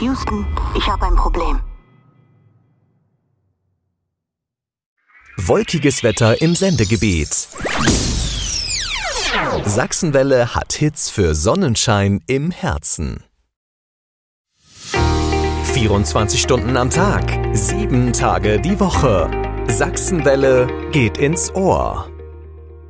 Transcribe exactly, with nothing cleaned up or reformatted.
Houston, ich habe ein Problem. Wolkiges Wetter im Sendegebiet. Sachsenwelle hat Hits für Sonnenschein im Herzen. vierundzwanzig Stunden am Tag, sieben Tage die Woche. Sachsenwelle geht ins Ohr.